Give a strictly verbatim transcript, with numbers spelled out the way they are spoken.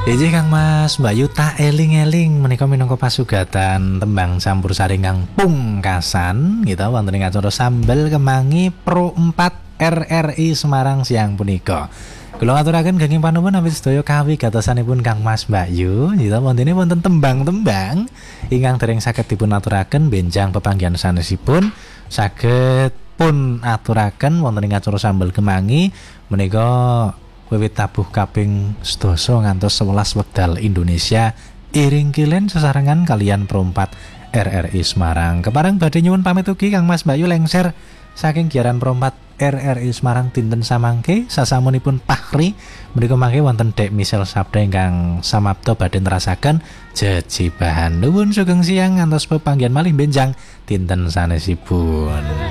Iji Kang Mas Mbak Yuta eling-eling menika minangka pasugatan tembang campursari kang pungkasan gitu wonten ing acara sambel kemangi Pro empat R R I Semarang siang punika. Kula ngaturaken ganging panuwun awit sedaya kawigatosanipun Kang Mas Mbak Yu gitu wonten wonten tembang-tembang ingkang dereng saged dipun aturaken benjang pepanggihan sanesipun saged pun aturaken wonten ing acara sambel kemangi menika wiwit tabuh kaping sedasa ngantos sewelas wekdal Indonesia iring kilen sesarengan kalian Pro empat R R I Semarang. Kepareng badhe nyuwun pamit ugi Kang Mas Bayu lengser saking giaran Pro empat R R I Semarang dinten samangke sasamunipun Pahri menika mangke wonten Dek Misel Sabda ingkang samapta badhe nerasaken jejibahan. Nuwun sugeng siang ngantos pepanggihan malih benjang dinten sanesipun.